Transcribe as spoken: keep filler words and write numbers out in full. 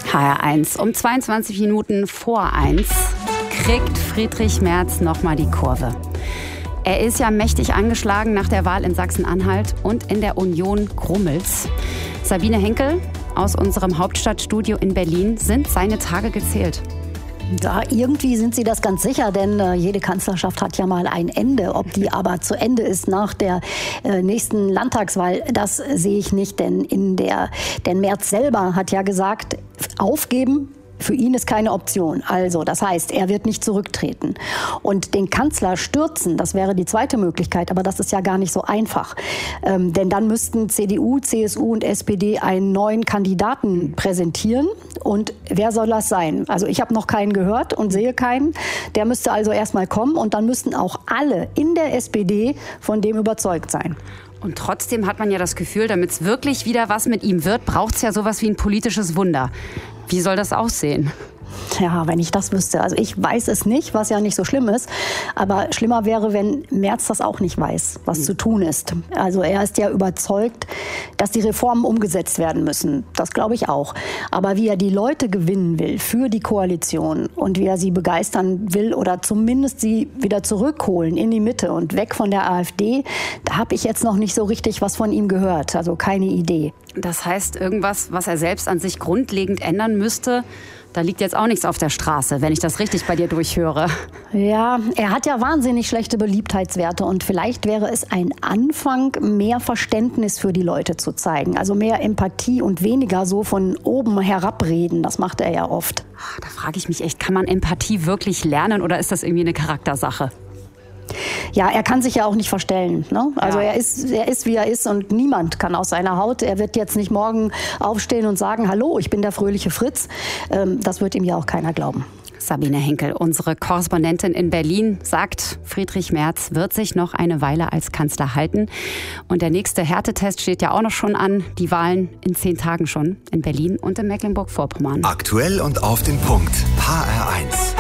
H R eins. Um zweiundzwanzig Minuten vor eins kriegt Friedrich Merz nochmal die Kurve. Er ist ja mächtig angeschlagen nach der Wahl in Sachsen-Anhalt und in der Union grummelt's. Sabine Henkel aus unserem Hauptstadtstudio in Berlin, sind seine Tage gezählt? Da irgendwie sind sie das ganz sicher, denn äh, jede Kanzlerschaft hat ja mal ein Ende. Ob die aber zu Ende ist nach der äh, nächsten Landtagswahl, das sehe ich nicht, denn in der, denn Merz selber hat ja gesagt, aufgeben für ihn ist keine Option. Also, das heißt, er wird nicht zurücktreten. Und den Kanzler stürzen, das wäre die zweite Möglichkeit, aber das ist ja gar nicht so einfach. Ähm, denn dann müssten C D U, C S U und S P D einen neuen Kandidaten präsentieren. Und wer soll das sein? Also ich habe noch keinen gehört und sehe keinen. Der müsste also erstmal kommen und dann müssten auch alle in der S P D von dem überzeugt sein. Und trotzdem hat man ja das Gefühl, damit es wirklich wieder was mit ihm wird, braucht es ja sowas wie ein politisches Wunder. Wie soll das aussehen? Ja, wenn ich das wüsste. Also ich weiß es nicht, was ja nicht so schlimm ist. Aber schlimmer wäre, wenn Merz das auch nicht weiß, was mhm. zu tun ist. Also er ist ja überzeugt, dass die Reformen umgesetzt werden müssen. Das glaube ich auch. Aber wie er die Leute gewinnen will für die Koalition und wie er sie begeistern will oder zumindest sie wieder zurückholen in die Mitte und weg von der AfD, da habe ich jetzt noch nicht so richtig was von ihm gehört. Also keine Idee. Das heißt, irgendwas, was er selbst an sich grundlegend ändern müsste, da liegt jetzt auch nichts auf der Straße, wenn ich das richtig bei dir durchhöre. Ja, er hat ja wahnsinnig schlechte Beliebtheitswerte und vielleicht wäre es ein Anfang, mehr Verständnis für die Leute zu zeigen. Also mehr Empathie und weniger so von oben herabreden. Das macht er ja oft. Da frage ich mich echt, kann man Empathie wirklich lernen oder ist das irgendwie eine Charaktersache? Ja, er kann sich ja auch nicht verstellen. Ne? Also ja. er ist, er ist, wie er ist und niemand kann aus seiner Haut. Er wird jetzt nicht morgen aufstehen und sagen, hallo, ich bin der fröhliche Fritz. Ähm, das wird ihm ja auch keiner glauben. Sabine Henkel, unsere Korrespondentin in Berlin, sagt, Friedrich Merz wird sich noch eine Weile als Kanzler halten. Und der nächste Härtetest steht ja auch noch schon an. Die Wahlen in zehn Tagen schon in Berlin und in Mecklenburg-Vorpommern. Aktuell und auf den Punkt. H R eins.